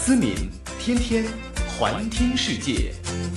思敏天天环听世界。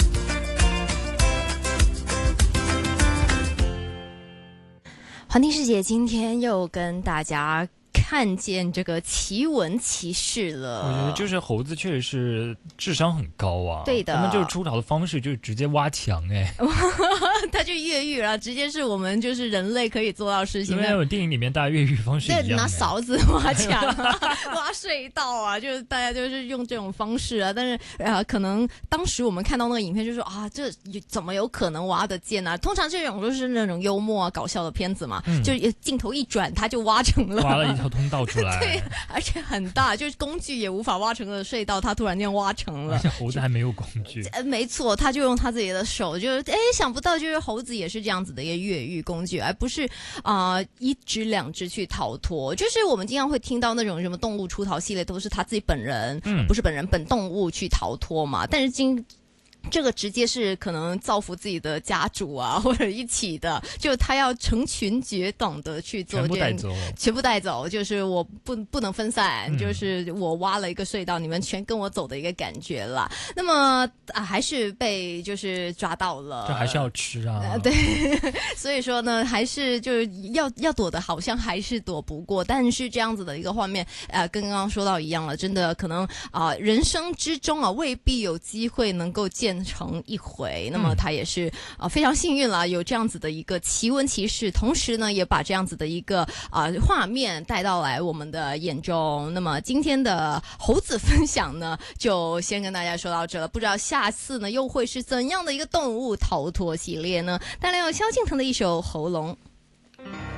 环听世界今天又跟大家看见这个奇闻奇事了。 我觉得就是猴子确实是智商很高啊。 对的， 他们就是出逃的方式就是直接挖墙他就越狱了，直接是我们就是人类可以做到的事情。 因为有电影里面大家越狱方式一样， 对，拿勺子挖墙、挖隧道啊，就是大家就是用这种方式啊。但是可能当时我们看到那个影片，就说啊，这怎么有可能挖得见啊？通常这种都是那种幽默啊、搞笑的片子嘛，就镜头一转，他就挖成了， 挖了一条通道出来。 对，而且很大，就是工具也无法挖成的隧道，他突然间挖成了。 而且猴子还没有工具。 没错，他就用他自己的手，就是想不到就是猴子也是这样子的一个越狱工具，而不是一只两只去逃脱。就是我们经常会听到那种什么动物出逃系列，都是他自己本人，不是本动物去逃脱嘛。但是这个直接是可能造福自己的家主啊，或者一起的，就他要成群结党的去做，全部带走，就是我不能分散，就是我挖了一个隧道，你们全跟我走的一个感觉啦。那么还是被就是抓到了， 这还是要吃啊。 对，所以说呢，还是就是要躲的，好像还是躲不过。但是这样子的一个画面，跟刚刚说到一样了，真的可能人生之中未必有机会能够见成一回。那么他也是非常幸运了，有这样子的一个奇闻奇事，同时呢也把这样子的一个画面带到来我们的眼中。那么今天的猴子分享呢，就先跟大家说到这了。不知道下次呢又会是怎样的一个动物逃脱系列呢？带来有萧敬腾的一首《喉咙》。